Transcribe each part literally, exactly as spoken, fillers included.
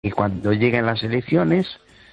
Y cuando lleguen las elecciones,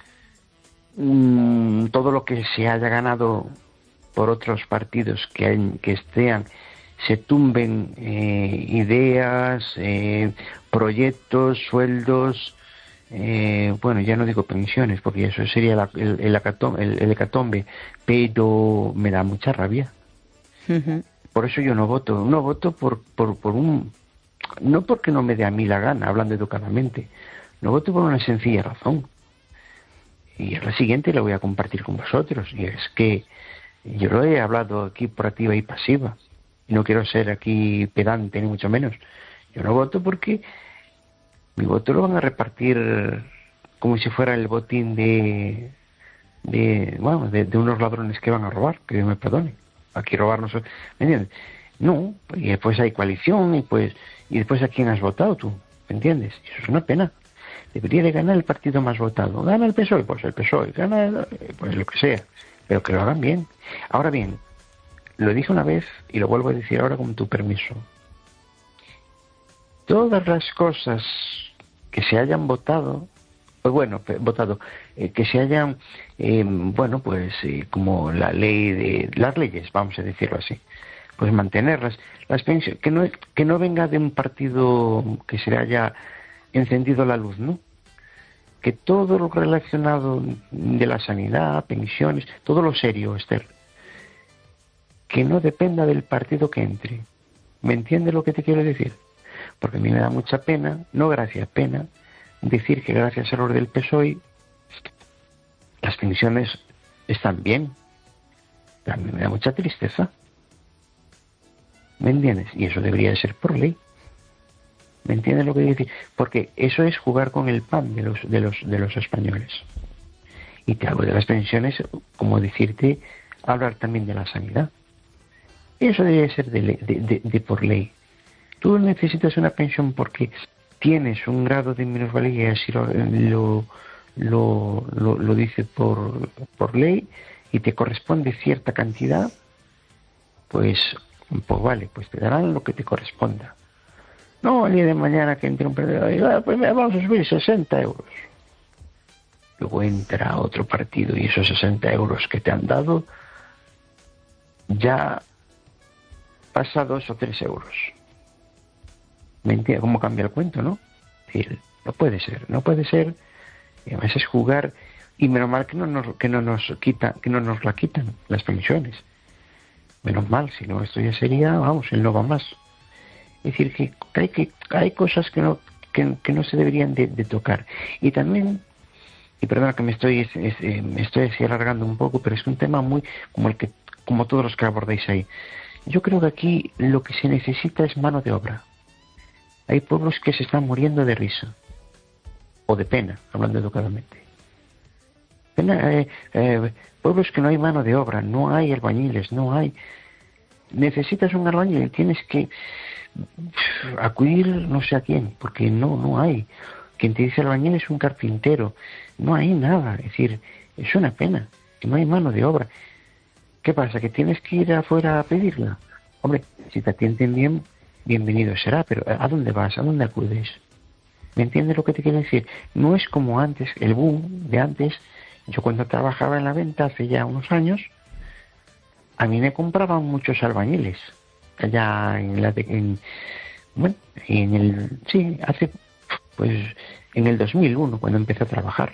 mmm, todo lo que se haya ganado por otros partidos que, hay, que estén, se tumben eh, ideas, eh, proyectos, sueldos, eh, bueno, ya no digo pensiones, porque eso sería la, el, el, hecatombe, el, el hecatombe, pero me da mucha rabia. Ujú. Por eso yo no voto, no voto por, por, por un... No porque no me dé a mí la gana, hablando educadamente, no voto por una sencilla razón. Y es la siguiente, la voy a compartir con vosotros, y es que yo lo he hablado aquí por activa y pasiva. Y no quiero ser aquí pedante, ni mucho menos. Yo no voto porque mi voto lo van a repartir como si fuera el botín de, de bueno, de, de unos ladrones que van a robar, que Dios me perdone. Aquí robarnos, ¿me entiendes? No, y después hay coalición, y pues, y después a quién has votado tú, ¿me entiendes? Y eso es una pena. Debería de ganar el partido más votado. ¿Gana el P S O E? Pues el P S O E. ¿Gana el, pues lo que sea? Pero que lo hagan bien. Ahora bien, lo dije una vez y lo vuelvo a decir ahora con tu permiso. Todas las cosas que se hayan votado, pues bueno, votado, eh, que se hayan, eh, bueno, pues eh, como la ley de las leyes, vamos a decirlo así, pues mantenerlas. Las pensiones, que no, que no venga de un partido que se le haya encendido la luz, ¿no? Que todo lo relacionado de la sanidad, pensiones, todo lo serio, Esther, que no dependa del partido que entre. ¿Me entiendes lo que te quiero decir? Porque a mí me da mucha pena, no gracias, pena, decir que gracias al orden del P S O E las pensiones están bien. A mí me da mucha tristeza. ¿Me entiendes? Y eso debería de ser por ley. ¿Me entiendes lo que quiero decir? Porque eso es jugar con el pan de los, de los, de los españoles. Y te hablo de las pensiones, como decirte, hablar también de la sanidad. Eso debe ser de, ley, de, de, de por ley. Tú necesitas una pensión porque tienes un grado de minusvalía, si lo, lo, lo, lo, lo dice por, por ley, y te corresponde cierta cantidad, pues, pues vale, pues te darán lo que te corresponda. No, el día de mañana que entre un perdedor y diga, pues mira, vamos a subir sesenta euros. Luego entra otro partido y esos sesenta euros que te han dado ya pasa dos o tres euros. ¿Me entiendes cómo cambia el cuento, no? Es decir, no puede ser, no puede ser. Y además es jugar, y menos mal que no nos, que no nos quita, que no nos la quitan las pensiones. Menos mal, si no esto ya sería, vamos, el no va más. Es decir, que hay, que, hay cosas que no, que, que no se deberían de, de tocar. Y también, y perdona que me estoy, es, es, eh, me estoy así alargando un poco, pero es un tema muy, como el que, como todos los que abordáis ahí. Yo creo que aquí lo que se necesita es mano de obra. Hay pueblos que se están muriendo de risa, o de pena, hablando educadamente. Pena, eh, eh, pueblos que no hay mano de obra, no hay albañiles, no hay... Necesitas un albañil, tienes que acudir no sé a quién, porque no, no hay. Quien te dice albañil es un carpintero, no hay nada. Es decir, es una pena, que no hay mano de obra. ¿Qué pasa? ¿Que tienes que ir afuera a pedirla? Hombre, si te atienden bien, bienvenido será, pero ¿a dónde vas? ¿A dónde acudes? ¿Me entiendes lo que te quiero decir? No es como antes, el boom de antes. Yo cuando trabajaba en la venta hace ya unos años, a mí me compraban muchos albañiles. Allá en la de, en, bueno, en el, sí, hace, pues, en el dos mil uno, cuando empecé a trabajar.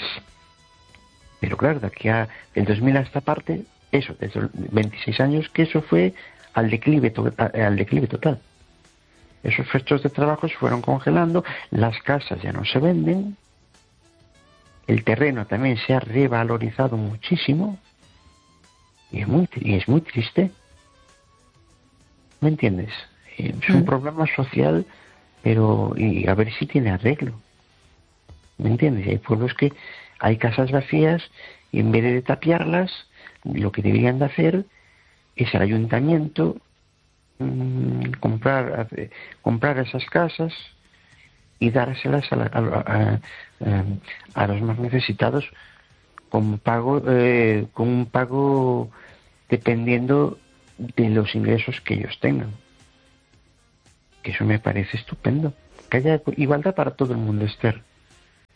Pero claro, de aquí a, del dos mil a esta parte, eso, desde veintiséis años, que eso fue al declive, to, al declive total. Esos puestos de trabajo se fueron congelando, las casas ya no se venden, el terreno también se ha revalorizado muchísimo, y es muy, y es muy triste. ¿Me entiendes? Es un Mm. problema social, pero y a ver si tiene arreglo. ¿Me entiendes? Hay pueblos que hay casas vacías y en vez de tapiarlas, lo que deberían de hacer es el ayuntamiento mmm, comprar comprar esas casas y dárselas a, la, a, a, a, a los más necesitados con pago eh, con un pago dependiendo de los ingresos que ellos tengan. Que eso me parece estupendo. Que haya igualdad para todo el mundo, Esther.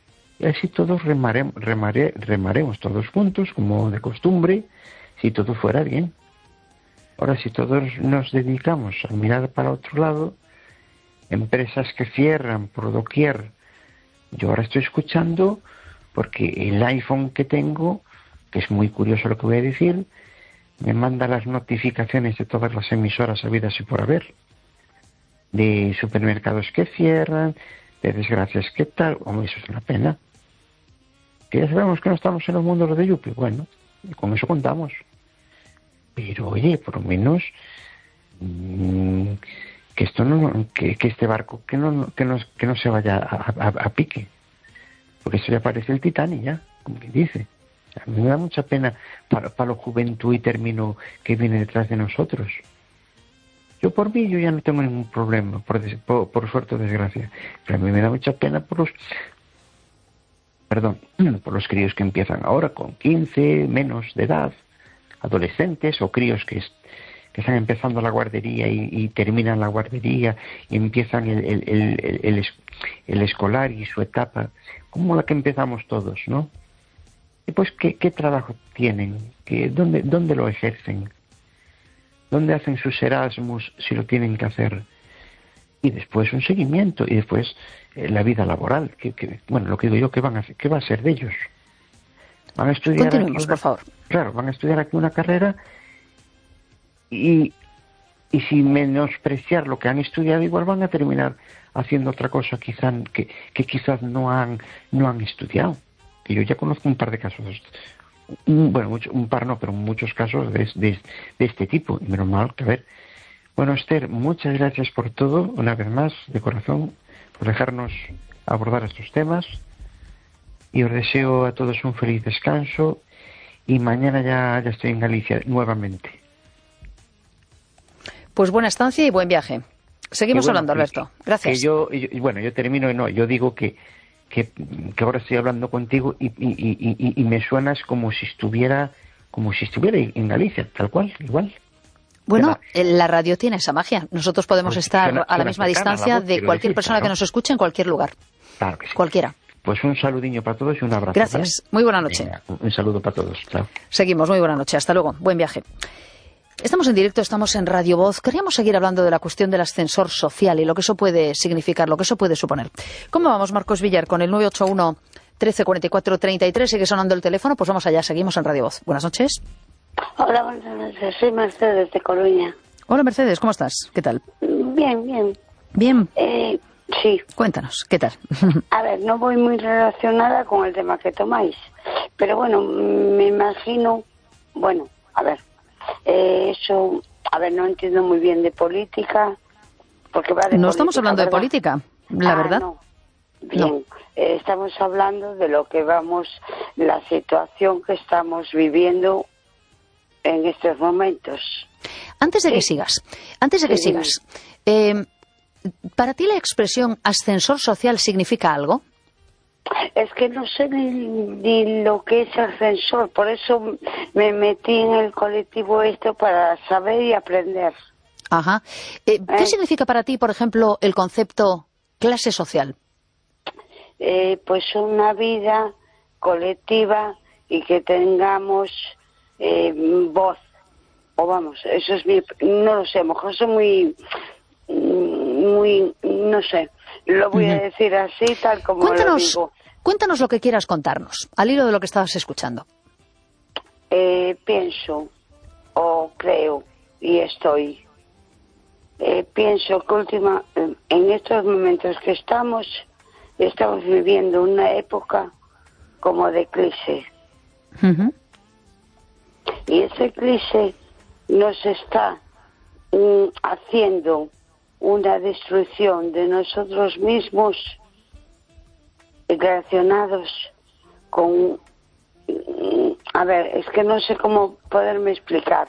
Y así todos remaremos, remare, remaremos todos juntos, como de costumbre, si todo fuera bien. Ahora, si todos nos dedicamos a mirar para otro lado, empresas que cierran por doquier. Yo ahora estoy escuchando, porque el iPhone que tengo, que es muy curioso lo que voy a decir, me manda las notificaciones de todas las emisoras habidas y por haber, de supermercados que cierran, de desgracias que tal. Hombre, eso es una pena. Que ya sabemos que no estamos en los mundos de Yupi, bueno, con eso contamos. Pero oye, por lo menos mmm, que esto no, que, que este barco que no, que no, que no se vaya a, a, a pique, porque eso ya parece el Titanic ya, como quien dice. A mí me da mucha pena para, para la juventud y término que viene detrás de nosotros. Yo por mí yo ya no tengo ningún problema, por, des, por, por suerte o desgracia, pero a mí me da mucha pena por los perdón, por los críos que empiezan ahora con quince, menos de edad, adolescentes o críos que, es, que están empezando la guardería y, y terminan la guardería y empiezan el, el, el, el, el escolar y su etapa, como la que empezamos todos, ¿no? Y pues, ¿qué, qué trabajo tienen? ¿Qué, dónde, ¿Dónde lo ejercen? ¿Dónde hacen sus Erasmus si lo tienen que hacer? Y después un seguimiento, y después eh, la vida laboral, que, que, bueno, lo que digo yo, ¿qué van a hacer? ¿Qué va a ser de ellos? Van a estudiar Continuemos, aquí una, por favor. Claro, van a estudiar aquí una carrera y, y sin menospreciar lo que han estudiado, igual van a terminar haciendo otra cosa quizá, que, que quizás no han, no han estudiado. Que yo ya conozco un par de casos, un, bueno, mucho, un par no, pero muchos casos de, de, de este tipo, y menos mal que a ver. Bueno, Esther, muchas gracias por todo, una vez más, de corazón, por dejarnos abordar estos temas, y os deseo a todos un feliz descanso, y mañana ya, ya estoy en Galicia nuevamente. Pues buena estancia y buen viaje. Seguimos bueno, hablando, Alberto. Gracias. Que yo, yo, bueno, yo termino y no, yo digo que, que, que ahora estoy hablando contigo y, y, y, y, y me suenas como si estuviera, como si estuviera en Galicia, tal cual, igual. Bueno, la radio tiene esa magia. Nosotros podemos pues estar suena, a la misma distancia la voz, de cualquier decir, persona claro. que nos escuche en cualquier lugar. Claro que sí. Cualquiera. Pues un saludiño para todos y un abrazo. Gracias. ¿vale? Muy buena noche. Venga, un saludo para todos. Chao. Seguimos. Muy buena noche. Hasta luego. Buen viaje. Estamos en directo, estamos en Radio Voz. Queríamos seguir hablando de la cuestión del ascensor social y lo que eso puede significar, lo que eso puede suponer. ¿Cómo vamos, Marcos Villar, con el nueve ocho uno, trece cuarenta y cuatro, treinta y tres? Sigue sonando el teléfono. Pues vamos allá. Seguimos en Radio Voz. Buenas noches. Hola, buenas noches. Soy Mercedes de Coruña. Hola, Mercedes, ¿cómo estás? ¿Qué tal? Bien, bien. Bien. Eh, sí. Cuéntanos, ¿qué tal? A ver, no voy muy relacionada con el tema que tomáis, pero bueno, me imagino, bueno, a ver, eh, eso, a ver, no entiendo muy bien de política, porque va de No política, estamos hablando ¿verdad? de política, la ah, verdad. No. Bien, no. eh, estamos hablando de lo que vamos, la situación que estamos viviendo en estos momentos. Antes de sí. que sigas, antes de que sí, sigas, eh, ¿para ti la expresión ascensor social significa algo? Es que no sé ni, ni lo que es ascensor, por eso me metí en el colectivo esto para saber y aprender. Ajá. Eh, ¿Qué ¿Eh? significa para ti, por ejemplo, el concepto clase social? Eh, pues una vida colectiva y que tengamos eh, voz. O vamos, eso es mi... No lo sé, a lo mejor soy muy... muy... no sé. Lo voy uh-huh. a decir así, tal como cuéntanos, lo digo. Cuéntanos lo que quieras contarnos, al hilo de lo que estabas escuchando. Eh, pienso, o creo, y estoy... Eh, pienso que última, en estos momentos que estamos, estamos viviendo una época como de crisis. Uh-huh. Y esa crisis nos está um, haciendo una destrucción de nosotros mismos relacionados con... Um, a ver, es que no sé cómo poderme explicar.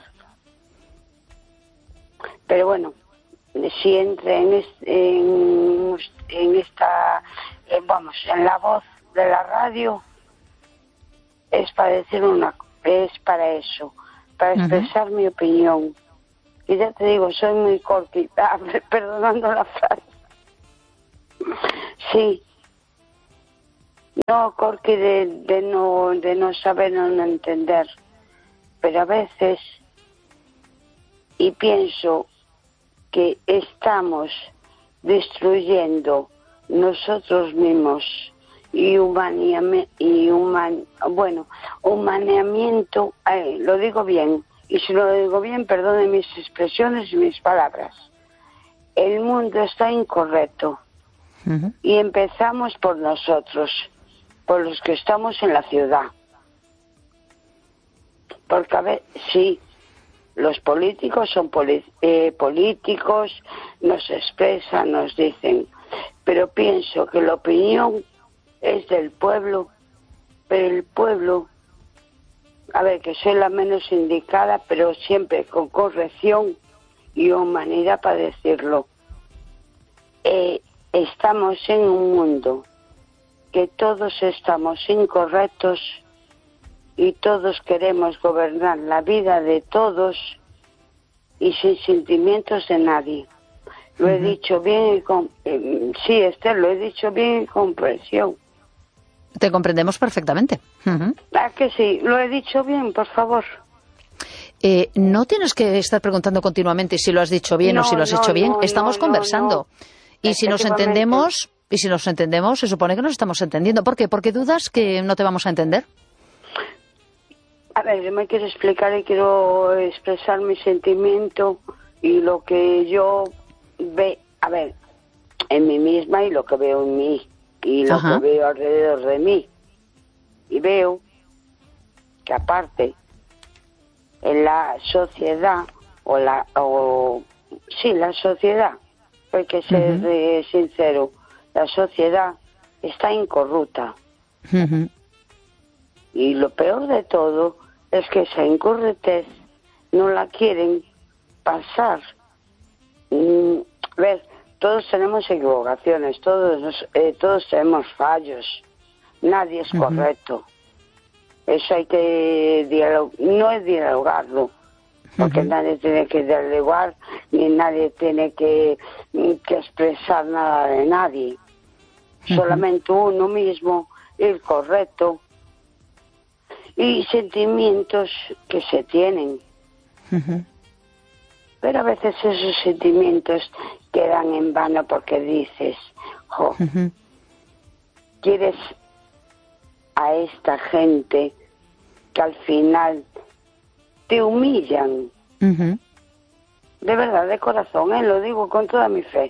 Pero bueno, si entre en, este, en, en esta, eh, vamos, en la voz de la radio, es para decir una, es para eso, para expresar uh-huh. mi opinión. Y ya te digo, soy muy cortita, perdonando la frase. Sí. no, Corky, de, de no de no saber o no entender, pero a veces, y pienso que estamos destruyendo nosotros mismos y humanamente, y human, bueno, humaneamiento, eh, lo digo bien, y si lo digo bien, perdonen mis expresiones y mis palabras. El mundo está incorrecto. Uh-huh. Y empezamos por nosotros, por los que estamos en la ciudad. Porque, a ver, sí, los políticos son poli- eh, políticos, nos expresan, nos dicen, pero pienso que la opinión es del pueblo, pero el pueblo, a ver, que soy la menos indicada, pero siempre con corrección y humanidad para decirlo. Eh, estamos en un mundo que todos estamos incorrectos y todos queremos gobernar la vida de todos y sin sentimientos de nadie. Lo uh-huh. he dicho bien y con... eh, sí, Esther, lo he dicho bien y con comprensión. Te comprendemos perfectamente. Uh-huh. ¿Ah, que sí? ¿Lo he dicho bien, por favor? Eh, no tienes que estar preguntando continuamente si lo has dicho bien no, o si lo has no, hecho bien. No, Estamos no, conversando. No, no. Y si nos entendemos, y si nos entendemos, se supone que nos estamos entendiendo. ¿Por qué? ¿Porque dudas que no te vamos a entender? A ver, yo me quiero explicar y quiero expresar mi sentimiento y lo que yo ve, a ver, en mí misma y lo que veo en mí y lo Ajá. que veo alrededor de mí. Y veo que aparte en la sociedad o la o sí, la sociedad, hay que ser uh-huh. eh, sincero, la sociedad está incorrupta. Uh-huh. Y lo peor de todo es que esa incorrectez no la quieren pasar. Mm, a ver, todos tenemos equivocaciones, todos eh, todos tenemos fallos, nadie es uh-huh. correcto. Eso hay que dialogar, no es dialogarlo, porque uh-huh. nadie tiene que dialogar, ni nadie tiene que, que expresar nada de nadie. Uh-huh. Solamente uno mismo, el correcto, y sentimientos que se tienen. Uh-huh. Pero a veces esos sentimientos quedan en vano porque dices, jo, uh-huh. quieres a esta gente que al final te humillan. Uh-huh. De verdad, de corazón, ¿eh? Lo digo con toda mi fe.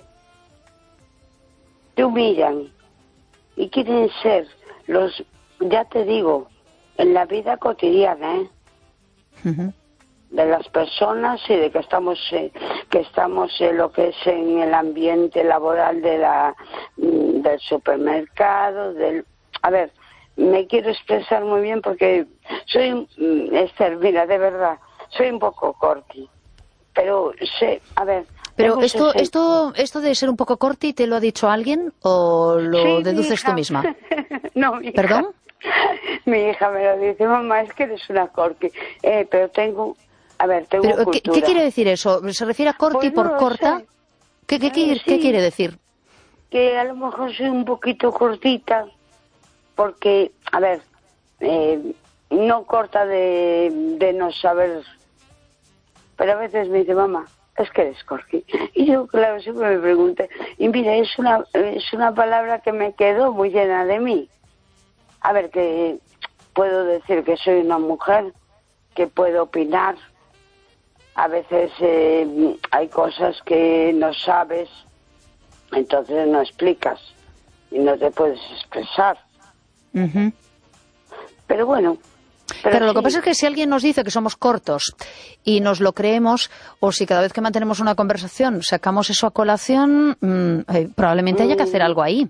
Te humillan y quieren ser los, ya te digo, en la vida cotidiana, ¿eh? Uh-huh. De las personas y de que estamos eh, que estamos en lo que es en el ambiente laboral de la del supermercado, del, a ver, me quiero expresar muy bien porque soy, Esther, mira, de verdad, soy un poco corti, pero sé, a ver... Pero esto, sesenta esto, esto de ser un poco corti, ¿te lo ha dicho alguien o lo sí, deduces tú misma? No, mi hija. ¿Perdón? Mi hija me lo dice, mamá, es que eres una corti, eh, pero tengo... A ver, tengo pero, cultura. ¿qué, ¿Qué quiere decir eso? ¿Se refiere a corti pues no por corta? Sé. ¿Qué, qué, qué, sí, ¿Qué quiere decir? Que a lo mejor soy un poquito cortita, porque, a ver, eh, no corta de, de no saber, pero a veces me dice, mamá, es que eres corti. Y yo, claro, siempre me pregunté, y mira, es una, es una palabra que me quedó muy llena de mí. A ver, que puedo decir que soy una mujer, que puedo opinar. A veces eh, hay cosas que no sabes, entonces no explicas y no te puedes expresar. Uh-huh. Pero bueno... Pero, pero lo sí. que pasa es que si alguien nos dice que somos cortos y nos lo creemos, o si cada vez que mantenemos una conversación sacamos eso a colación, mmm, eh, probablemente haya que hacer algo ahí.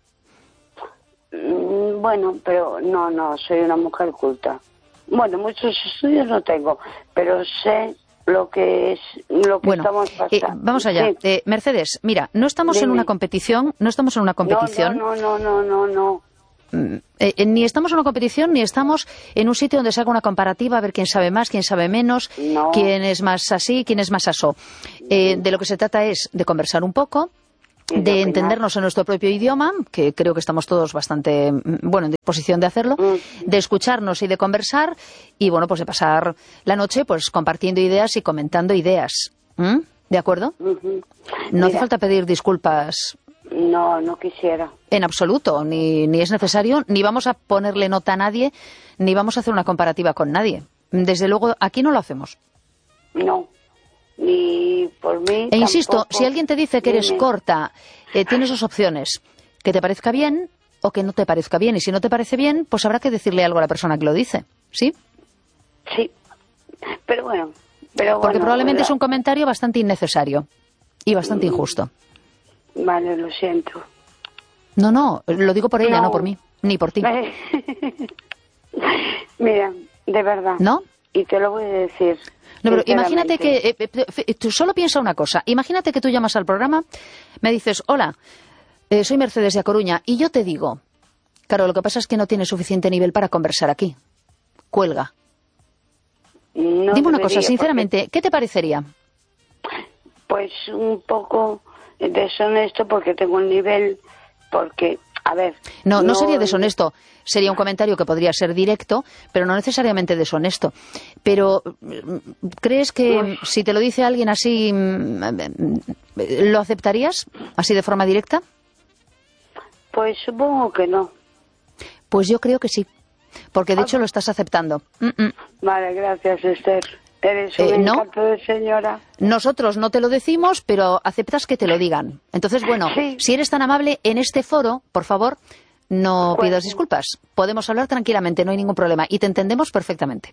Mm, bueno, pero no, no, soy una mujer culta. Bueno, muchos estudios no tengo, pero sé lo que es lo que bueno, estamos pasando. Eh, vamos allá. Sí. Eh, Mercedes, mira, no estamos Dime. en una competición, no estamos en una competición. No, no, no, no, no, no. Eh, ni estamos en una competición, ni estamos en un sitio donde se haga una comparativa, a ver quién sabe más, quién sabe menos, no. quién es más así, quién es más asó. Eh, de lo que se trata es de conversar un poco, de entendernos en nuestro propio idioma, que creo que estamos todos bastante, bueno, en disposición de hacerlo, mm. de escucharnos y de conversar, y bueno, pues de pasar la noche pues compartiendo ideas y comentando ideas. ¿Mm? ¿De acuerdo? Uh-huh. No Mira, hace falta pedir disculpas. No, no quisiera. En absoluto, ni, ni es necesario, ni vamos a ponerle nota a nadie, ni vamos a hacer una comparativa con nadie. Desde luego, aquí no lo hacemos. No. Ni por mí. E insisto, tampoco. Si alguien te dice que eres Dime. corta, eh, tienes dos opciones: que te parezca bien o que no te parezca bien. Y si no te parece bien, pues habrá que decirle algo a la persona que lo dice. ¿Sí? Sí. Pero bueno. Pero Porque bueno, probablemente la... es un comentario bastante innecesario y bastante mm. injusto. Vale, lo siento. No, no, lo digo por ella, no, no por mí, ni por ti. Mira, de verdad. ¿No? Y te lo voy a decir. No, pero imagínate que, eh, eh, tú solo piensa una cosa, imagínate que tú llamas al programa, me dices, hola, eh, soy Mercedes de A Coruña, y yo te digo, claro, lo que pasa es que no tienes suficiente nivel para conversar aquí. Cuelga. No Dime una cosa, sinceramente, porque... ¿qué te parecería? Pues un poco deshonesto porque tengo un nivel, porque, a ver... No, no, no sería deshonesto, sería un comentario que podría ser directo, pero no necesariamente deshonesto. Pero, ¿crees que Uf. si te lo dice alguien así, lo aceptarías, así de forma directa? Pues supongo que no. Pues yo creo que sí, porque de hecho lo estás aceptando. Mm-mm. Vale, gracias, Esther. Eres un eh, encanto ¿no? de señora. Nosotros no te lo decimos, pero aceptas que te lo digan. Entonces, bueno, sí. si eres tan amable, en este foro, por favor, no pues, pidas disculpas. Podemos hablar tranquilamente, no hay ningún problema. Y te entendemos perfectamente.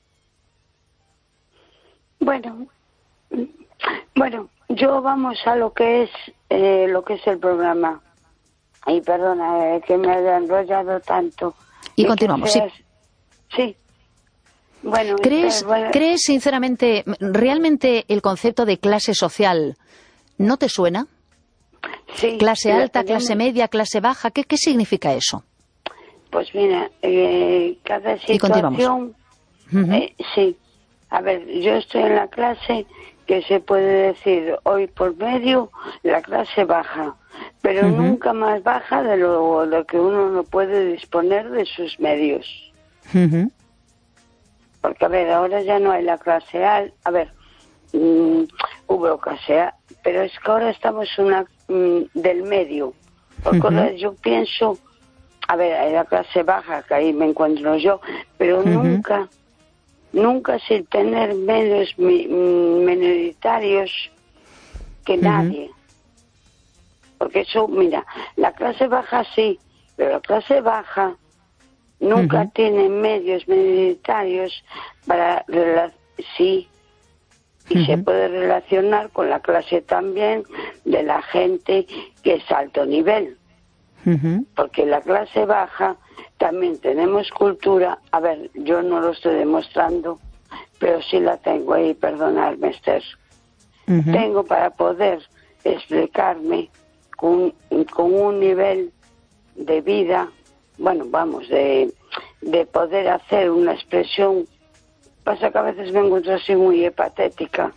Bueno, bueno, yo vamos a lo que es eh, lo que es el programa. Y perdona eh, que me haya enrollado tanto. Y continuamos, seas... sí. Sí. Bueno, ¿Crees, bueno. ¿Crees sinceramente, realmente el concepto de clase social no te suena? Sí. ¿Clase alta, tenemos... clase media, clase baja? ¿Qué, qué significa eso? Pues mira, eh, cada situación... Uh-huh. eh, sí. A ver, yo estoy en la clase que se puede decir hoy por medio la clase baja, pero uh-huh. nunca más baja de lo, lo que uno no puede disponer de sus medios. Uh-huh. Porque, a ver, ahora ya no hay la clase A, a ver, mmm, hubo clase A, pero es que ahora estamos una mmm, del medio. Porque uh-huh. ahora yo pienso, a ver, hay la clase baja, que ahí me encuentro yo, pero uh-huh. nunca, nunca sin tener medios mi, minoritarios que uh-huh. nadie. Porque eso, mira, la clase baja sí, pero la clase baja... Nunca uh-huh. tienen medios minoritarios para sí y uh-huh. se puede relacionar con la clase también de la gente que es alto nivel, uh-huh. porque la clase baja también tenemos cultura. A ver, yo no lo estoy demostrando, pero sí la tengo ahí, perdonadme, Esther. Uh-huh. Tengo para poder explicarme con, con un nivel de vida. Bueno, vamos, de, de poder hacer una expresión. Pasa que a veces me encuentro así muy patética.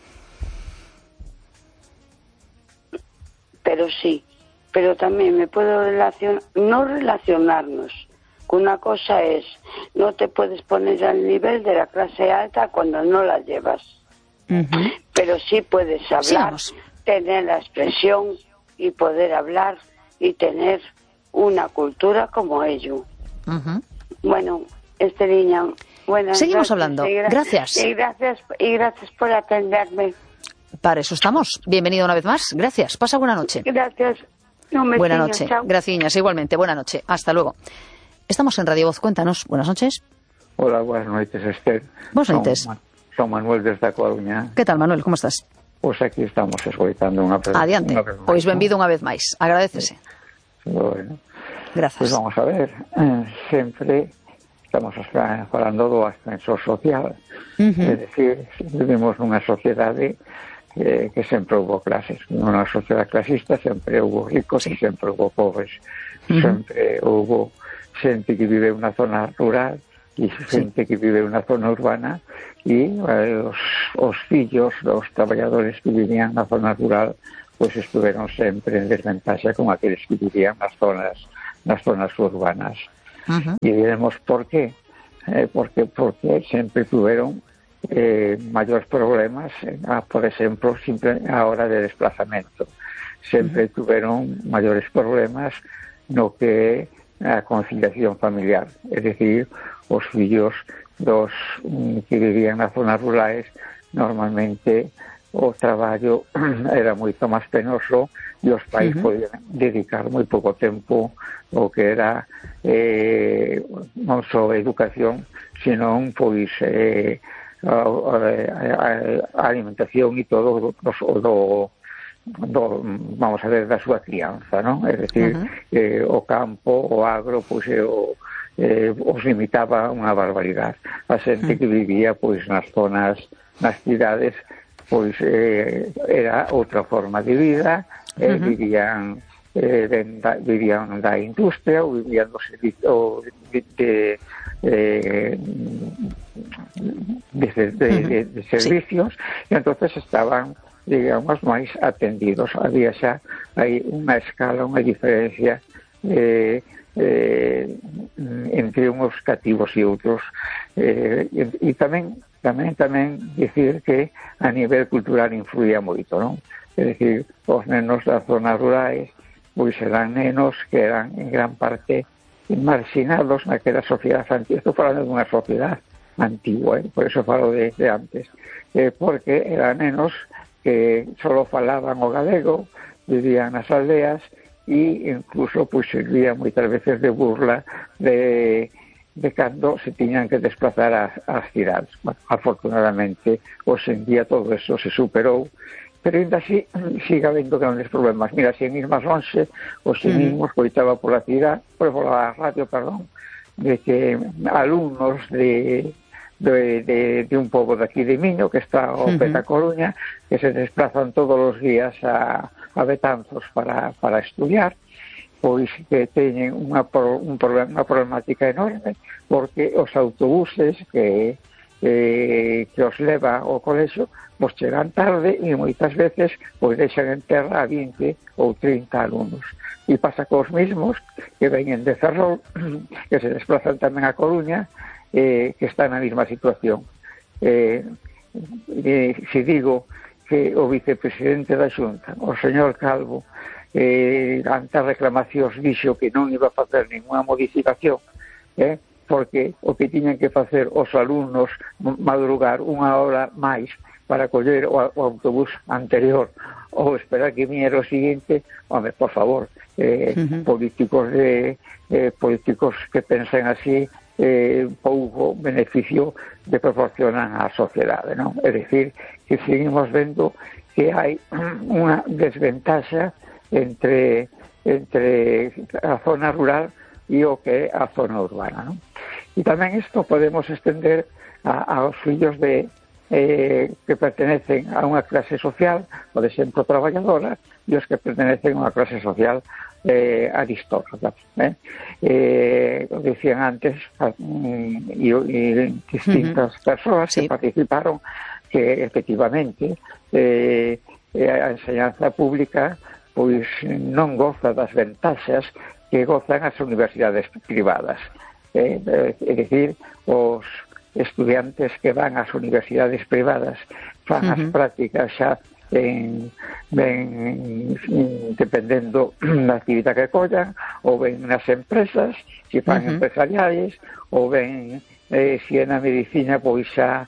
Pero sí, pero también me puedo relacionar, no relacionarnos. Una cosa es, no te puedes poner al nivel de la clase alta cuando no la llevas. Uh-huh. Pero sí puedes hablar, sí, tener la expresión y poder hablar y tener... una cultura como ello. Uh-huh. Bueno, Esteriña, buenas Seguimos noches, hablando. Y gra- gracias. Y gracias. Y gracias por atenderme. Para eso estamos. Bienvenido una vez más. Gracias. Pasa buena noche. Gracias. No me buena sigo, noche. Chao. Gracias. Igualmente. Buena noche. Hasta luego. Estamos en Radio Voz. Cuéntanos. Buenas noches. Hola, buenas noches, Esther. Buenas noches. Soy Manuel desde A Coruña. ¿Qué tal, Manuel? ¿Cómo estás? Pois aquí estamos escoitando unha vez. Adiante. Pois benvido unha vez máis. Agradécese. Bueno. Grazas. Pois vamos a ver, eh, sempre estamos falando do ascensor social. Uh-huh. É dicir, vivimos nunha sociedade eh, que sempre houve clases. Nunha sociedade clasista sempre houve ricos sí. e sempre houve pobres. Uh-huh. Sempre houve xente que vive unha zona rural e xente sí. que vive unha zona urbana e eh, os, os fillos dos traballadores que vivían na zona rural pois estuveron sempre en desventaxa con aqueles que vivían nas zonas nas zonas urbanas. Uh-huh. E diremos por qué? Eh, porque, porque sempre tuveron eh, maiores problemas, eh, por exemplo, sempre a hora de desplazamento. Sempre uh-huh. tuveron maiores problemas no que a conciliación familiar, é dicir, os fillos dos um, que vivían nas zonas rurales normalmente o traballo era moito máis penoso e os pais uh-huh. podían dedicar moi pouco tempo ao que era eh, non só a educación, senón pois eh, a, a, a alimentación e todo o do Do, vamos a ver, da súa crianza, non? É dicir, uh-huh. eh, o campo, o agro, pois eh, o, eh, os limitaba unha barbaridade. A xente uh-huh. que vivía pois nas zonas, nas cidades, pois eh, era outra forma de vida, eh, uh-huh. vivían eh, da, vivían da industria ou vivían do servicio de, de, de, de, de, de, de, de servicios, sí. E entonces estaban, digamos, máis atendidos. Había xa aí unha escala, unha diferencia eh, eh, entre uns cativos e outros, eh, e, e tamén tamén tamén dicir que a nivel cultural influía moito, non? É dicir, os nenos das zonas rurais pois eran nenos que eran en gran parte marginados naquela sociedade antigua. Estou falando dunha sociedade antigua, eh? Por eso falo de, de antes, eh, porque eran nenos que solo falaban o galego, vivían nas aldeas e incluso pues, servía moitas veces de burla de, de cando se tiñan que desplazar ás, ás cidades. Bueno, afortunadamente, hoxe en día todo eso se superou, pero ainda así sigue habendo grandes problemas. Mira, se ir máis longe, hoxe mm. mismo escoitaba pola cidade, por pola radio, perdón, de que alumnos de De, de, de un pobo de aquí de Miño, que está ao pé da Coruña, que se desplazan todos os días a, a Betanzos para, para estudiar, pois que teñen unha, un problema, unha problemática enorme, porque os autobuses que, eh, que os leva ao colexo, pois chegan tarde e moitas veces pois deixan en terra a vinte ou trinta alumnos. E pasa cos mismos que veñen de Ferrol, que se desplazan tamén a Coruña, Eh, que está na mesma situación. Eh, eh, se digo que o vicepresidente da Xunta, o señor Calvo, eh, ante as reclamacións dixo que non iba a facer ninguna modificación, eh, porque o que tiñan que facer os alumnos madrugar unha hora máis para coller o, o autobús anterior ou esperar que viniera o seguinte, home, por favor, eh, uh-huh. políticos de eh, políticos que pensen así, Eh, pouco beneficio de proporcionan á sociedade, non? É dicir, que seguimos vendo que hai unha desventaxa entre entre a zona rural e o que é a zona urbana, non? E tamén isto podemos estender a, aos fillos de eh, que pertenecen a unha clase social, por exemplo, traballadora, e os que pertenecen a unha clase social eh, aristócrata. Eh? Eh, lo decían antes, y, y distintas uh-huh. persoas sí. que participaron, que efectivamente eh, a enseñanza pública pois non goza das ventaxas que gozan as universidades privadas. Eh, é dicir, os estudiantes que van ás universidades privadas fan uh-huh. as prácticas xa en, ben, dependendo da actividade que collan, ou ben nas empresas, se fan uh-huh. empresariales, ou ben eh, se na medicina, pois xa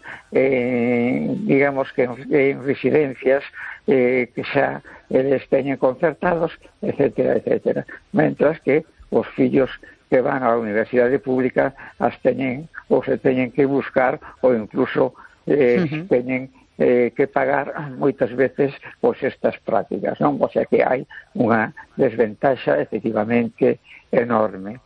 eh, digamos que en, en residencias eh, que xa eles teñen concertados, etcétera, etcétera. Mentras que os fillos que van á universidade pública as teñen ou se teñen que buscar ou incluso eh, uh-huh. teñen eh, que pagar moitas veces pois estas prácticas, non? O sea que hai unha desventaxa efectivamente enorme.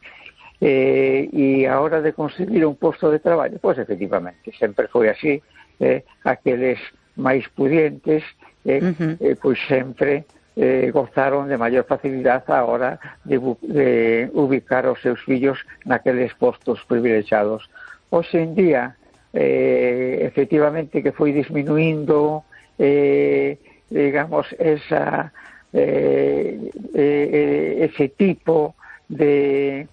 Eh, e a hora de conseguir un posto de traballo, pois efectivamente, sempre foi así, eh, aqueles máis pudientes eh, uh-huh. eh, pois sempre Eh, gozaron de maior facilidade a hora de, de ubicar os seus fillos naqueles postos privilexiados. Hoxe en día, eh, efectivamente que foi disminuindo, eh, digamos, esa eh, eh, ese tipo de,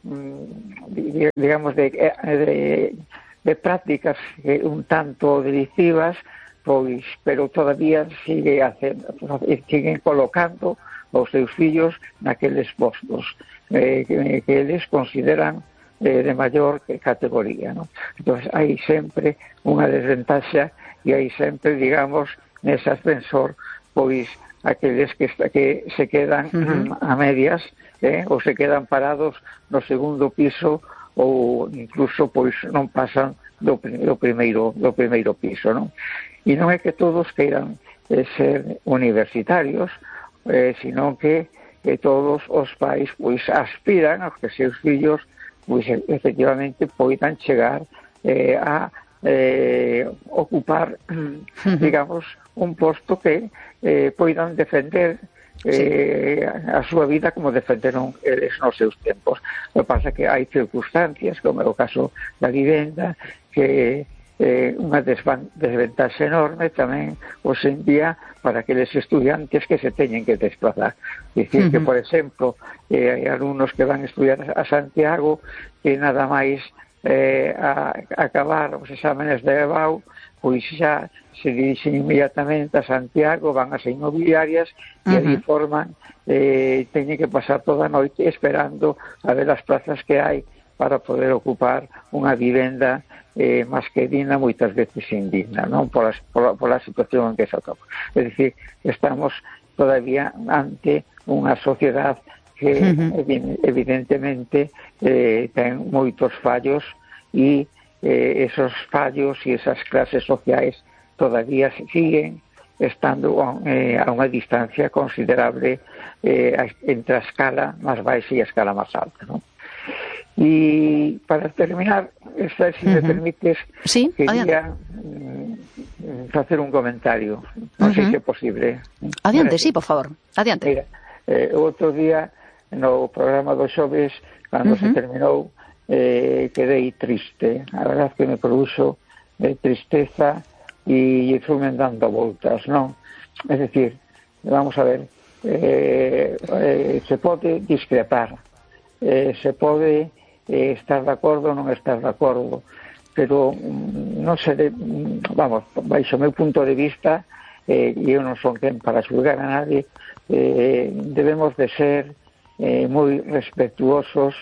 de digamos, de, de, de prácticas un tanto delictivas, pois, pero todavía sigue hacendo, siguen colocando os seus fillos naqueles postos eh, que, que eles consideran eh, de maior categoría, ¿no? Entón, hai sempre unha desventaxa e hai sempre, digamos, nese ascensor, pois, aqueles que, que se quedan uh-huh. a medias, eh, ou se quedan parados no segundo piso, ou incluso, pois, non pasan do, do primeiro do primeiro piso, non? E non é que todos queiran eh, ser universitarios, eh, sino que, que todos os pais pois aspiran a que seus fillos pois efectivamente poidan chegar eh, a eh, ocupar, uh-huh. digamos, un posto que eh, poidan defender eh, sí. a súa vida como defenderon eles nos seus tempos. O que pasa é que hai circunstancias, como é o caso da vivenda, que eh, unha desventaxa enorme tamén hoxe en día para aqueles estudiantes que se teñen que desplazar. Dicir uh-huh. que, por exemplo, eh, hai alumnos que van a estudiar a Santiago que nada máis eh, a, a acabar os exámenes de E B A U, pois xa se dirixen inmediatamente a Santiago, van ás inmobiliarias uh-huh. e ali forman, eh, teñen que pasar toda a noite esperando a ver as plazas que hai para poder ocupar unha vivenda eh, máis que digna, moitas veces indigna, non? Por, as, por, por a situación en que se atopa. É dicir, estamos todavía ante unha sociedade que uh-huh. evidentemente eh, ten moitos fallos e eh, esos fallos e esas clases sociais todavía siguen estando eh, a unha distancia considerable eh, entre a escala máis baixa e a escala máis alta, non? Y para terminar, esta, si uh-huh. me permites, sí, quería mm, hacer un comentario. No uh-huh. sé si é posible. Adiante, sí, por favor. Adiante. Mira, eh, outro día, no programa dos xoves, cando uh-huh. se terminou, eh, quedei triste. A verdade que me produxo eh, tristeza e fume dando voltas, non? Es decir, vamos a ver, eh, eh, se pode discrepar, eh, se pode eh, estar de acordo ou non estar de acordo, pero non se de, vamos, baixo o meu punto de vista, eh, e eu non son quen para xulgar a nadie, eh, debemos de ser eh, moi respetuosos,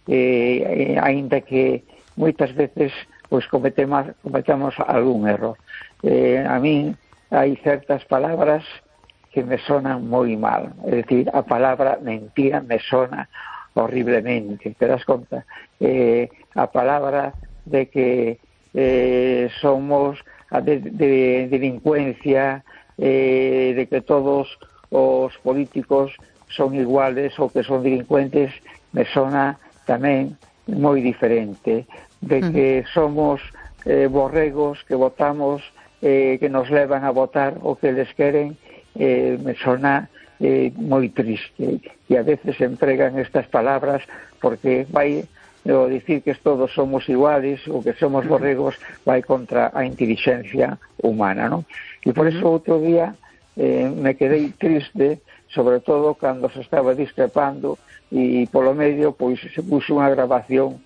eh, aínda que moitas veces pois cometemos, cometemos algún error. Eh, a min hai certas palabras que me sonan moi mal, é dicir, a palabra mentira me sona horriblemente, te das conta? Eh, a palabra de que eh, somos de, de delincuencia, eh, de que todos os políticos son iguales ou que son delincuentes, me sona tamén moi diferente. De que somos eh, borregos que votamos, eh, que nos levan a votar o que les queren, eh, me sona eh, moi triste, e a veces empregan estas palabras porque vai o dicir que todos somos iguales ou que somos borregos vai contra a inteligencia humana, non? E por eso outro día eh, me quedei triste, sobre todo cando se estaba discrepando e polo medio pois se puxo unha grabación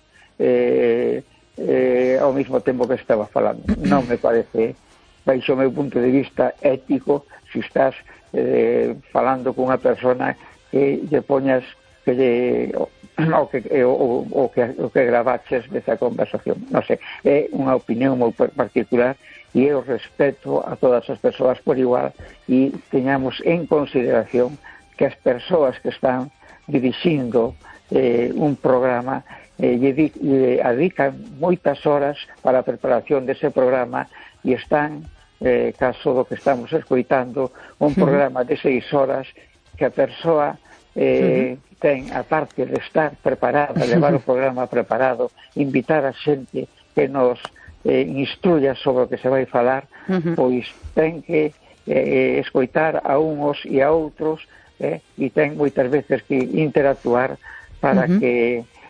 eh, eh, ao mesmo tempo que estaba falando. Non me parece, baixo o meu punto de vista ético, se estás eh, falando con unha persona que lle poñas que lle, o, o, que, o, o, que, o que gravaches desa conversación. Non sei, é unha opinión moi particular e eu respeto a todas as persoas por igual e teñamos en consideración que as persoas que están dirixindo eh, un programa eh, lle, lle adican moitas horas para a preparación dese programa e están eh, caso do que estamos escoitando, un programa de seis horas que a persoa eh, uh-huh. ten, a parte de estar preparada, levar o programa preparado, invitar a xente que nos eh, instruya sobre o que se vai falar, uh-huh. pois ten que eh, escoitar a uns e a outros, eh, e ten moitas veces que interactuar para uh-huh. que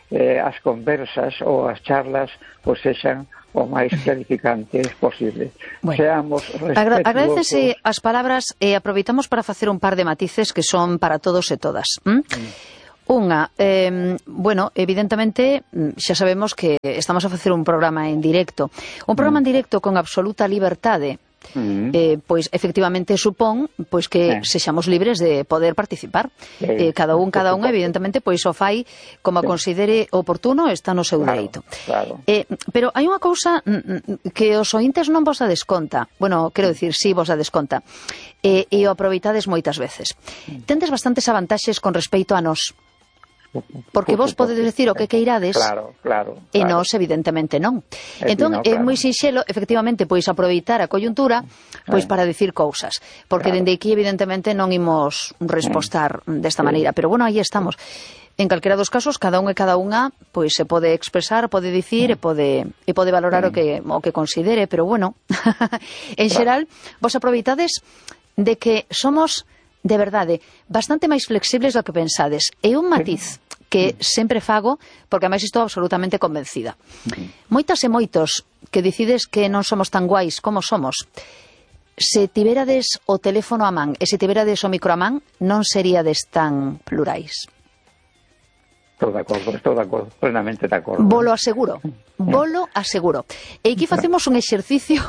eh, as conversas ou as charlas pois sexan o máis clarificantes posible. Bueno, seamos agra respetuosos. agradecese as palabras e aproveitamos para facer un par de matices que son para todos e todas. ¿Mm? Mm. Unha, eh, bueno, evidentemente xa sabemos que estamos a facer un programa en directo. Un programa en directo con absoluta liberdade. Mm. Eh, pois efectivamente supón pois que eh. sexamos libres de poder participar. Eh, eh, cada un, cada un, evidentemente, pois o fai como considere oportuno, está no seu claro, dereito. Claro. Eh, pero hai unha cousa que os ointes non vos dades conta. Bueno, quero dicir, si sí, vos dades conta. Eh, e o aproveitades moitas veces. Tendes bastantes avantaxes con respeito a nós. Porque vos podedes decir o que queirades claro, claro, claro. e nós evidentemente non. É entón, no, claro. É moi sinxelo, efectivamente, pois aproveitar a coyuntura pois eh. para dicir cousas, porque claro. Dende aquí evidentemente non imos respostar eh. desta maneira, pero bueno, aí estamos. En calquera dos casos, cada un e cada unha pois se pode expresar, pode dicir e pode e pode valorar mm. o que o que considere, pero bueno, en xeral, vos aproveitades de que somos de verdade, bastante máis flexibles do que pensades. É un matiz que sempre fago, porque ademais estou absolutamente convencida. Moitas e moitos que decides que non somos tan guais como somos, se tiverades o teléfono a man e se tiverades o micro a man, non seríades tan plurais. Estou de acordo, estou de acordo, plenamente de acordo. Volo aseguro, volo aseguro. E aquí facemos un exercicio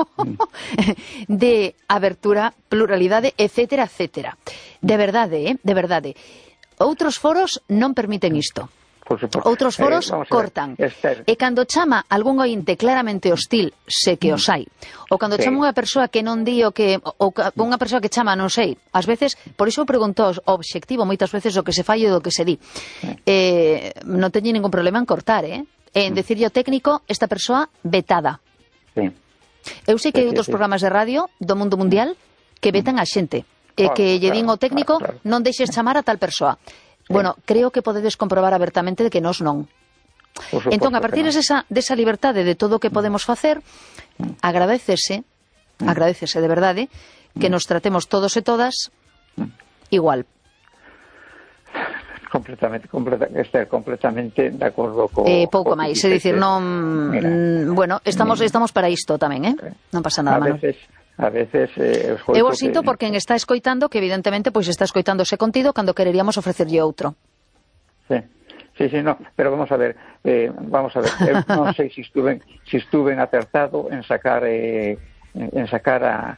de abertura, pluralidade, etcétera, etcétera. De verdade, eh? De verdade. Outros foros non permiten isto. Outros foros eh, cortan. Esther. E cando chama algún ointe claramente hostil, sé que os hai. Ou cando sí. chama unha persoa que non di o que... Ou unha persoa que chama, non sei. Ás veces, por iso pregunto o obxectivo moitas veces o que se fai e do que se di. Sí. Eh, non teño ningún problema en cortar, eh? E en decirlle ao técnico, esta persoa vetada. Sí. Eu sei que hai outros sí, sí. programas de radio do mundo mundial que vetan a xente. E que lle din ao técnico, claro, claro. non deixes chamar a tal persoa. Sí. Bueno, creo que podedes comprobar abertamente de que nós non. Entón, a partir no. desa, desa liberdade de todo o que podemos facer, agradecese, agradecese de verdade, que nos tratemos todos e todas igual. Completamente, completa, estar completamente de acordo co... Eh, pouco máis, é dicir, non... Mira, bueno, estamos mira. estamos para isto tamén, eh? Non pasa nada, Manu. A veces... A veces eh, eu o sinto que... porque en está escoitando que evidentemente pois está escoitando ese contido cando quereríamos ofrecerlle outro. Sí, sí, sí, no, pero vamos a ver, eh, vamos a ver, eu non sei se estuve, se estuve acertado en sacar eh, en sacar a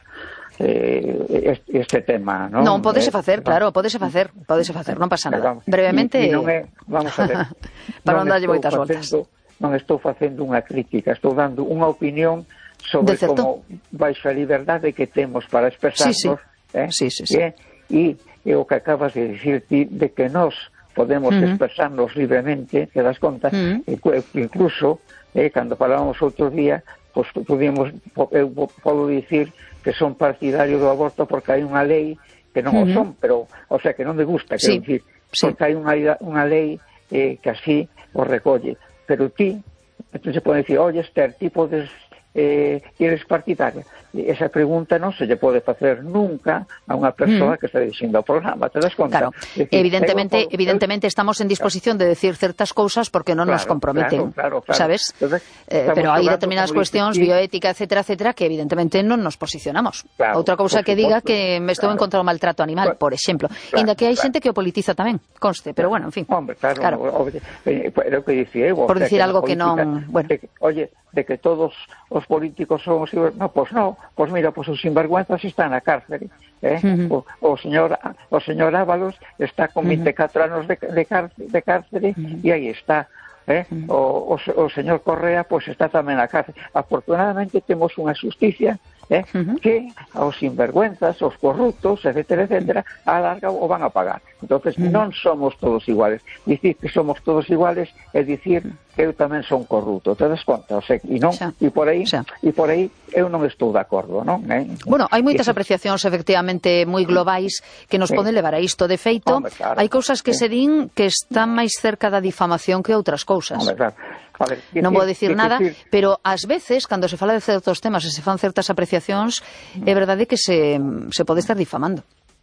eh, este tema, non? Non, podese facer, eh, claro, podese facer, podese facer, non pasa nada. Vamos, brevemente, y, y non é, vamos a ver. para non darlle moitas voltas. Non estou facendo unha crítica, estou dando unha opinión sobre como baixo a liberdade que temos para expresarnos, sí, sí. Eh? Sí, sí, sí. Eh? E, e o que acabas de dicir ti, de que nós podemos uh -huh. expresarnos libremente, te das conta, uh -huh. e, incluso, eh, cando falábamos outro día, pues, pudimos, eu podo dicir que son partidario do aborto porque hai unha lei que non uh -huh. o son, pero, o sea, que non me gusta, sí. quero dicir, sí. porque hai unha, unha lei eh, que así o recolle. Pero ti, entonces se pode dicir, oye, Esther, ti podes... Eh, eres partidaria? Esa pregunta non se lle pode facer nunca a unha persoa mm. que está dicindo o programa, te das conta? Claro, decir, evidentemente, eu, evidentemente estamos en disposición de decir certas cousas porque non claro, nos comprometen, claro, claro, claro. sabes? Entonces, eh, pero hai determinadas cuestións, bioética, etcétera, etcétera, que evidentemente non nos posicionamos. Claro, outra cousa que diga que me estou claro. en contra do maltrato animal, claro, por exemplo. Claro, Inda que hai claro. xente que o politiza tamén, conste, pero bueno, en fin. Hombre, claro, claro. No, pero que dicía eu, por dicir algo que non, bueno. De, oye, de que todos os políticos son os... No, pois pues non, pois pues mira, pois pues os sinvergüenzas están na cárcere, eh? Uh -huh. o, o señor o señor Ábalos está con vinte e catro uh -huh. anos de, de, cárcere, de cárcere uh -huh. e aí está, eh? uh -huh. o, o, o señor Correa pois pues está tamén na cárcere. Afortunadamente temos unha xusticia eh? uh -huh. que aos sinvergüenzas, aos corruptos, etcétera, etcétera, a larga o van a pagar. Entonces uh -huh. non somos todos iguales. Dicir que somos todos iguales é dicir que eu tamén son corrupto, te das conta? O sea, e non, e por aí, e por aí eu non estou de acordo, non? Eh? Bueno, hai moitas apreciacións efectivamente moi globais que nos sí. poden levar a isto. De feito, Hombre, claro. hai cousas que sí. se din que están máis cerca da difamación que outras cousas. Hombre, claro. A ver, non vou dicir nada, decir... pero ás veces, cando se fala de certos temas e se fan certas apreciacións, é verdade que se, se pode estar difamando.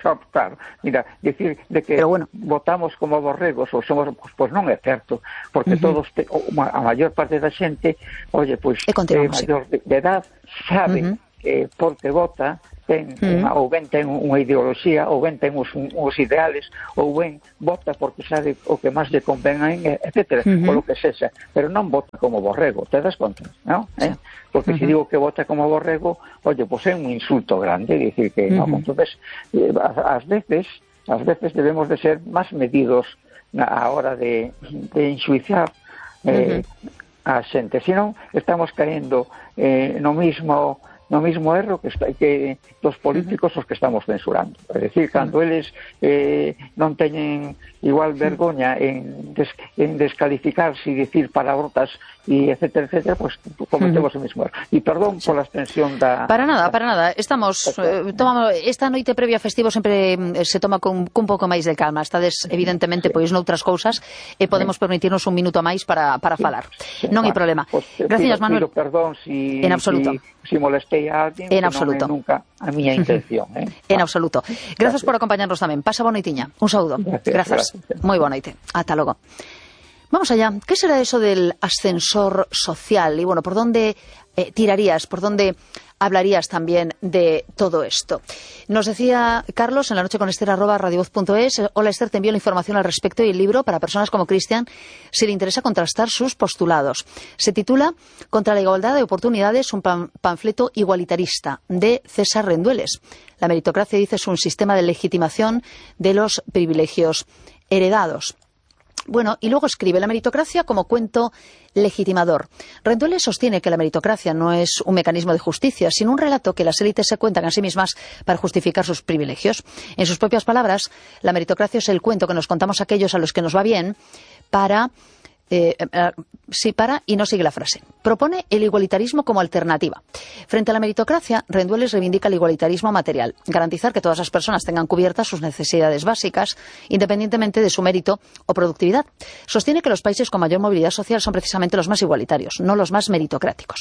Claro, mira, decir de que bueno, votamos como borregos ou somos, pois, pois non é certo, porque uh -huh. todos, te, a maior parte da xente, oye, pois, é maior de, de edad, sabe uh -huh. que porque vota ten uh -huh. unha, ou ben ten unha ideoloxía, ou ben ten uns, uns ideales, ou ben vota porque sabe o que máis lle convén a en, etcétera, uh -huh. o lo que sexa, pero non vota como borrego, te das conta, non? Sí. Eh? Porque uh -huh. se digo que vota como borrego, oye, pois é un insulto grande, dicir que, uh -huh. non, entonces, eh, ás veces, ás veces debemos de ser máis medidos na hora de, de enxuizar eh, uh -huh. a xente, senón estamos caendo eh, no mismo no mismo erro que, está, que dos políticos os que estamos censurando. É dicir, cando eles eh, non teñen igual vergoña en, des, en descalificarse e dicir palabrotas e etcétera, etcétera, pues cometemos uh -huh. o mismo erro. E perdón sí. pola extensión da... Para nada, para nada. Estamos, eh, tomamos, esta noite previa a festivo sempre se toma con, con un pouco máis de calma. Estades, evidentemente, sí. pois noutras cousas e podemos sí. permitirnos un minuto máis para, para sí. falar. Sí. Non hai problema. Pues, Gracias, pido, Manuel. Pido perdón si, en absoluto. Si, si molestei a alguén, en absoluto. Non é nunca a miña intención. Eh? En ah. absoluto. Gracias, gracias por acompañarnos tamén. Pasa boa noitiña. Un saúdo. Gracias. Gracias. gracias. Moi boa noite. Ata logo. Vamos allá. ¿Qué será eso del ascensor social? Y bueno, ¿por dónde eh, tirarías? ¿Por dónde hablarías también de todo esto? Nos decía Carlos en la noche con Esther arroba radiovoz punto es. Hola Esther, te envío la información al respecto y el libro para personas como Cristian si le interesa contrastar sus postulados. Se titula Contra la igualdad de oportunidades, un pan panfleto igualitarista de César Rendueles. La meritocracia, dice, es un sistema de legitimación de los privilegios heredados. Bueno, y luego escribe la meritocracia como cuento legitimador. Rendueles sostiene que la meritocracia no es un mecanismo de justicia, sino un relato que las élites se cuentan a sí mismas para justificar sus privilegios. En sus propias palabras, la meritocracia es el cuento que nos contamos a aquellos a los que nos va bien para... Eh, eh, sí, para y no sigue la frase. Propone el igualitarismo como alternativa. Frente a la meritocracia, Rendueles reivindica el igualitarismo material, garantizar que todas las personas tengan cubiertas sus necesidades básicas, independientemente de su mérito o productividad. Sostiene que los países con mayor movilidad social son precisamente los más igualitarios, no los más meritocráticos.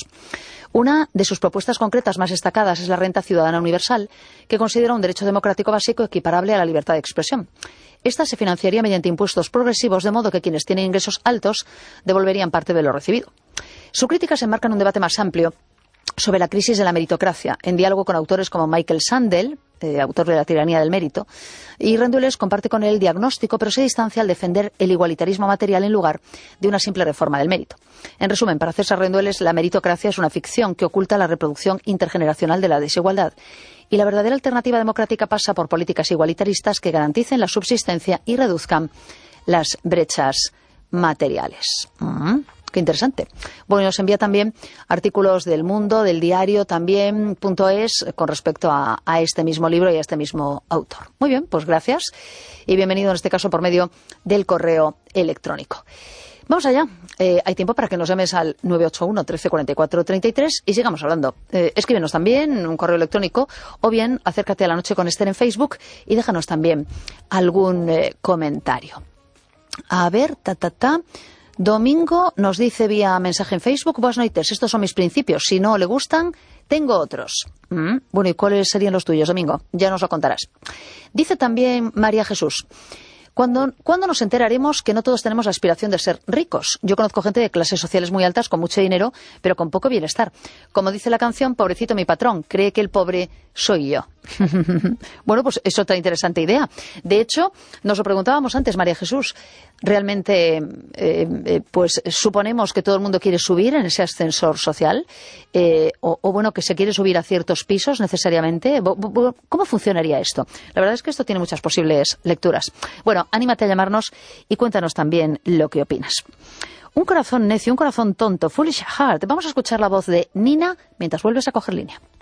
Una de sus propuestas concretas más destacadas es la renta ciudadana universal, que considera un derecho democrático básico equiparable a la libertad de expresión. Esta se financiaría mediante impuestos progresivos, de modo que quienes tienen ingresos altos devolverían parte de lo recibido. Su crítica se enmarca en un debate más amplio sobre la crisis de la meritocracia, en diálogo con autores como Michael Sandel, eh, autor de La tiranía del mérito, y Rendueles comparte con él el diagnóstico, pero se distancia al defender el igualitarismo material en lugar de una simple reforma del mérito. En resumen, para César Rendueles, la meritocracia es una ficción que oculta la reproducción intergeneracional de la desigualdad. Y la verdadera alternativa democrática pasa por políticas igualitaristas que garanticen la subsistencia y reduzcan las brechas materiales. Mm, qué interesante. Bueno, nos envía también artículos del Mundo, del Diario también, punto es, con respecto a, a este mismo libro y a este mismo autor. Muy bien, pues gracias y bienvenido en este caso por medio del correo electrónico. Vamos allá. Eh, hay tiempo para que nos llames al nueve ocho uno, trece cuarenta y cuatro, treinta y tres y sigamos hablando. Eh, escríbenos también un correo electrónico o bien acércate a La Noche con Esther en Facebook y déjanos también algún eh, comentario. A ver, ta, ta, ta. Domingo nos dice vía mensaje en Facebook: buenas noches, estos son mis principios. Si no le gustan, tengo otros. Mm, bueno, ¿y cuáles serían los tuyos, Domingo? Ya nos lo contarás. Dice también María Jesús: ¿Cuándo, ¿Cuándo nos enteraremos que no todos tenemos la aspiración de ser ricos? Yo conozco gente de clases sociales muy altas con mucho dinero, pero con poco bienestar. Como dice la canción, pobrecito mi patrón, cree que el pobre soy yo. Bueno, pues es otra interesante idea. De hecho, nos lo preguntábamos antes, María Jesús. Realmente, eh, eh, pues suponemos que todo el mundo quiere subir en ese ascensor social, eh, o, o bueno, que se quiere subir a ciertos pisos necesariamente. ¿Cómo funcionaría esto? La verdad es que esto tiene muchas posibles lecturas. Bueno, anímate a llamarnos y cuéntanos también lo que opinas. Un corazón necio, un corazón tonto, foolish heart. Vamos a escuchar la voz de Nina mientras vuelves a coger línea.